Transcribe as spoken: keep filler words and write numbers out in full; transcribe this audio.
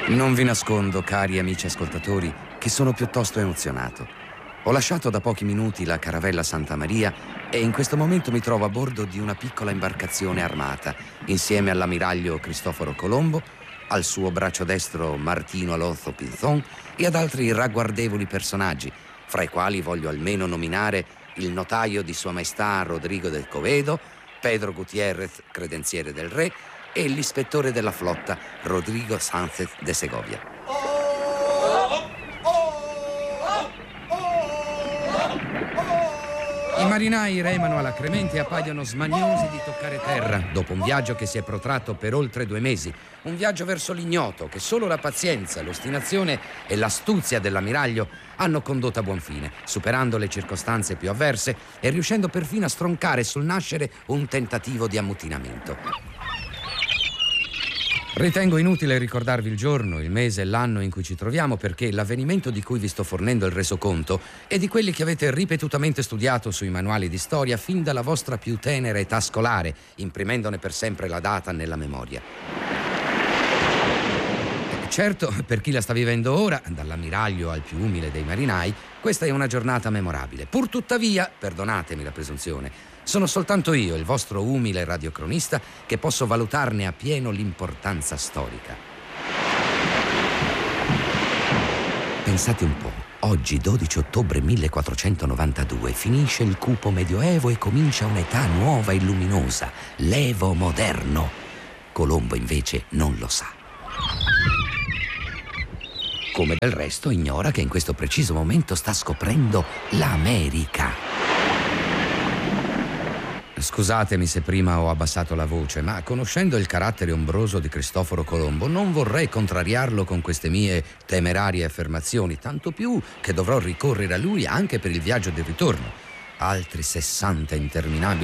Non vi nascondo, cari amici ascoltatori, che sono piuttosto emozionato. Ho lasciato da pochi minuti la caravella Santa Maria e in questo momento mi trovo a bordo di una piccola imbarcazione armata, insieme all'ammiraglio Cristoforo Colombo, al suo braccio destro Martino Alonso Pinzón e ad altri ragguardevoli personaggi, fra i quali voglio almeno nominare il notaio di Sua Maestà Rodrigo del Covedo, Pedro Gutiérrez, credenziere del re, e l'ispettore della flotta Rodrigo Sánchez de Segovia. I marinai remano alla Cremente e appaiono smaniosi di toccare terra dopo un viaggio che si è protratto per oltre due mesi, un viaggio verso l'ignoto che solo la pazienza, l'ostinazione e l'astuzia dell'ammiraglio hanno condotto a buon fine, superando le circostanze più avverse e riuscendo perfino a stroncare sul nascere un tentativo di ammutinamento. Ritengo inutile ricordarvi il giorno, il mese e l'anno in cui ci troviamo, perché l'avvenimento di cui vi sto fornendo il resoconto è di quelli che avete ripetutamente studiato sui manuali di storia fin dalla vostra più tenera età scolare, imprimendone per sempre la data nella memoria. Certo, per chi la sta vivendo ora, dall'ammiraglio al più umile dei marinai, questa è una giornata memorabile. Pur tuttavia, perdonatemi la presunzione, sono soltanto io, il vostro umile radiocronista, che posso valutarne appieno l'importanza storica. Pensate un po', oggi dodici ottobre millequattrocentonovantadue finisce il cupo medioevo e comincia un'età nuova e luminosa, l'Evo moderno. Colombo invece non lo sa. Come del resto ignora che in questo preciso momento sta scoprendo l'America. Scusatemi se prima ho abbassato la voce, ma conoscendo il carattere ombroso di Cristoforo Colombo non vorrei contrariarlo con queste mie temerarie affermazioni, tanto più che dovrò ricorrere a lui anche per il viaggio di ritorno. Altri sessanta interminabili